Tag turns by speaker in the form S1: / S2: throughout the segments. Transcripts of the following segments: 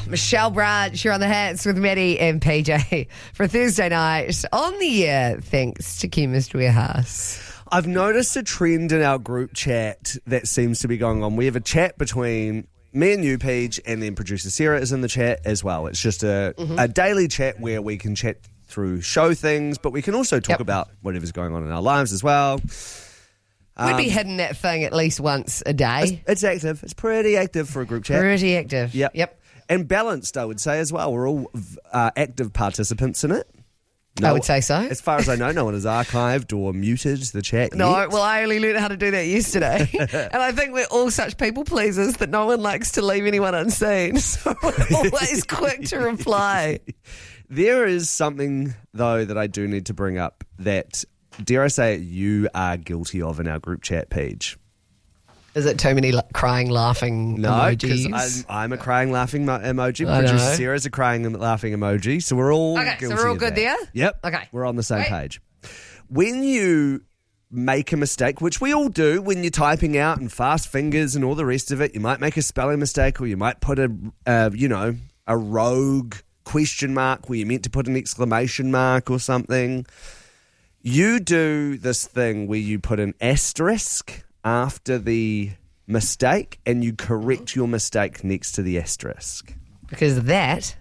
S1: Michelle Branch, you're on the Hats with Maddie and PJ for Thursday night on the air, thanks to Chemist Warehouse.
S2: I've noticed a trend in our group chat that seems to be going on. We have a chat between me and you, Paige, and then producer Sarah is in the chat as well. It's just a daily chat where we can chat through show things, but we can also talk about whatever's going on in our lives as well.
S1: We'd be hitting that thing at least once a day.
S2: It's active. It's pretty active for a group chat.
S1: Pretty active.
S2: Yep. And balanced, I would say, as well. We're all active participants in it.
S1: I would say so.
S2: As far as I know, no one has archived or muted the chat
S1: No,
S2: yet.
S1: well, I only learned how to do that yesterday. And I think we're all such people pleasers that no one likes to leave anyone unseen. So we're always quick to reply.
S2: There is something, though, that I do need to bring up that, dare I say it, you are guilty of in our group chat page.
S1: Is it too many crying, laughing emojis?
S2: Because I'm a crying, laughing emoji. Producer Sarah's a crying and laughing emoji. So we're all guilty
S1: so we're all
S2: of
S1: good
S2: that.
S1: there?
S2: Yep.
S1: Okay.
S2: We're on the same page. When you make a mistake, which we all do when you're typing out and fast fingers and all the rest of it, you might make a spelling mistake or you might put a rogue question mark where you meant to put an exclamation mark or something. You do this thing where you put an asterisk after the mistake and you correct your mistake next to the asterisk.
S1: Because that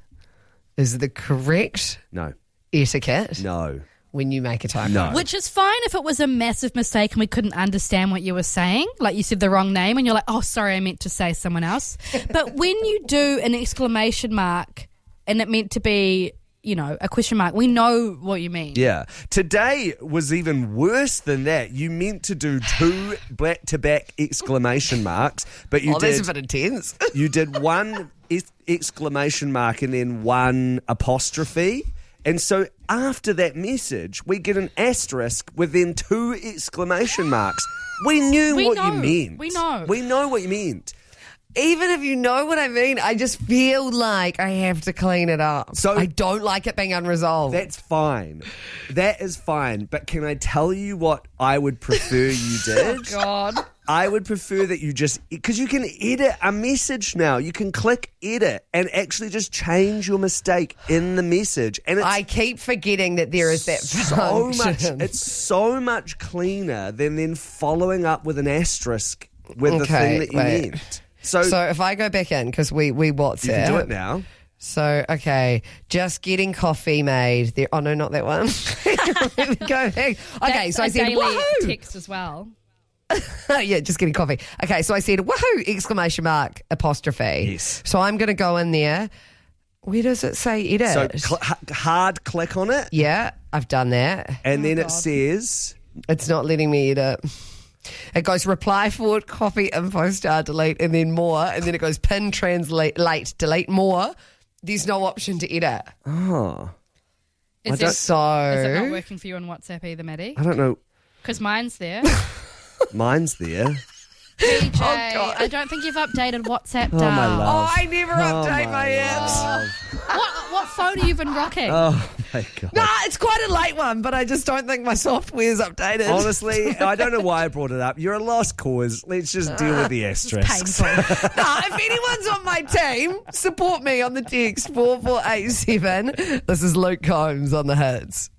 S1: is the correct etiquette when you make a typo.
S2: No.
S3: Which is fine if it was a massive mistake and we couldn't understand what you were saying. Like you said the wrong name and you're like, oh, sorry, I meant to say someone else. But when you do an exclamation mark and it meant to be, a question mark, we know what you mean.
S2: Yeah. Today was even worse than that. You meant to do 2 back-to-back exclamation marks, but you did...
S1: that's a bit intense.
S2: You did 1 exclamation mark and then 1 apostrophe. And so after that message, we get an asterisk with then 2 exclamation marks. We knew what you meant.
S3: We know.
S2: We know what you meant.
S1: Even if you know what I mean, I just feel like I have to clean it up.
S2: So
S1: I don't like it being unresolved.
S2: That's fine. That is fine. But can I tell you what I would prefer you did?
S3: Oh, God.
S2: I would prefer that you just... Because you can edit a message now. You can click edit and actually just change your mistake in the message. And it's
S1: I keep forgetting that there is that function.
S2: It's so much cleaner than then following up with an asterisk with the thing that you meant. So
S1: if I go back in, because we WhatsApp.
S2: You can do it now.
S1: So, okay, just getting coffee made. There. Oh, no, not that one. Let me go back. Okay,
S3: That's
S1: so I said,
S3: daily
S1: woohoo!
S3: text as well.
S1: Yeah, just getting coffee. Okay, so I said, woohoo! Exclamation mark, apostrophe.
S2: Yes.
S1: So I'm going to go in there. Where does it say edit?
S2: So hard click on it.
S1: Yeah, I've done that.
S2: And then it says...
S1: It's not letting me edit. It goes reply forward, copy, info, star, delete, and then more. And then it goes pin, translate, delete, more. There's no option to edit.
S2: Oh.
S3: Is it
S1: So
S3: not working for you on WhatsApp either, Maddie?
S2: I don't know.
S3: Because mine's there.
S2: Mine's there.
S3: PJ,
S1: God.
S3: I don't think you've updated WhatsApp,
S2: Oh,
S3: Dal.
S2: my love.
S1: I never update my apps.
S3: What phone are you even rocking?
S2: Oh, my God.
S1: Nah, it's quite a late one, but I just don't think my software's updated.
S2: Honestly, I don't know why I brought it up. You're a lost cause. Let's just deal with the asterisks.
S3: Painful.
S1: Nah, if anyone's on my team, support me on the text 4487. This is Luke Combs on the Hits.